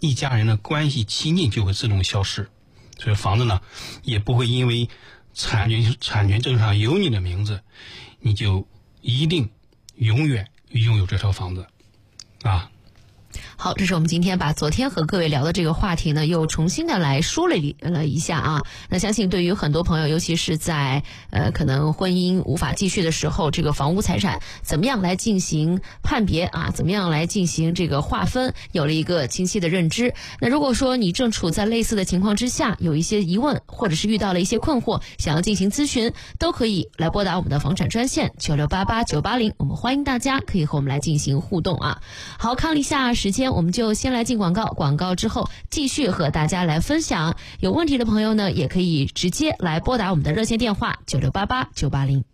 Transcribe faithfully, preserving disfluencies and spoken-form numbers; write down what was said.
一家人的关系亲近就会自动消失，所以房子呢也不会因为产权产权证上有你的名字，你就一定永远拥有这套房子啊。 好，这是我们今天把昨天和各位聊的这个话题呢，又重新的来梳理了一下啊。那相信对于很多朋友，尤其是在呃可能婚姻无法继续的时候，这个房屋财产怎么样来进行判别啊？怎么样来进行这个划分，有了一个清晰的认知。那如果说你正处在类似的情况之下，有一些疑问，或者是遇到了一些困惑，想要进行咨询，都可以来拨打我们的房产专线九六八八九八零，我们欢迎大家可以和我们来进行互动啊。好，看了一下时间，我们就先来进广告，广告之后继续和大家来分享。有问题的朋友呢，也可以直接来拨打我们的热线电话九六八八九八零。